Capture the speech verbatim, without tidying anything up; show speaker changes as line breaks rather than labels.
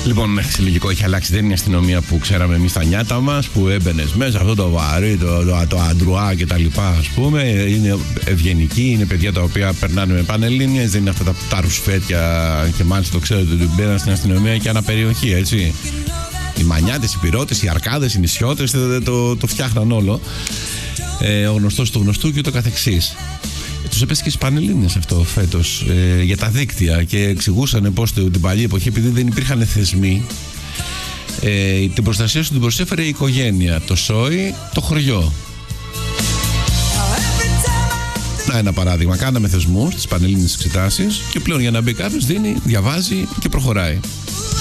Λοιπόν, συλλογικό έχει αλλάξει. Δεν είναι η αστυνομία που ξέραμε εμείς τα νιάτα μας, που έμπαινε μέσα, αυτό το βαρύ, το, το, το αντρουά κτλ. Ας πούμε. Είναι ευγενικοί, είναι παιδιά τα οποία περνάνε με πανελλήνιες, δεν είναι αυτά τα, τα ρουσφέτια και μάλιστα το ξέρετε ότι μπαίνουν στην αστυνομία και αναπεριοχή, έτσι. Οι μανιάτες, οι πυρώτες, οι αρκάδες, οι νησιώτες το, το, το φτιάχναν όλο. Ε, ο γνωστός του γνωστού και το καθεξής. Τους έπεσε και στις Πανελλήνιες αυτό φέτος ε, για τα δίκτυα και εξηγούσαν πως την παλιά εποχή, επειδή δεν υπήρχαν θεσμοί, ε, την προστασία σου την προσέφερε η οικογένεια, το σόι, το χωριό. Να, ένα παράδειγμα. Κάναμε θεσμούς στις Πανελλήνιες εξετάσεις και πλέον για να μπει κάποιος δίνει, διαβάζει και προχωράει.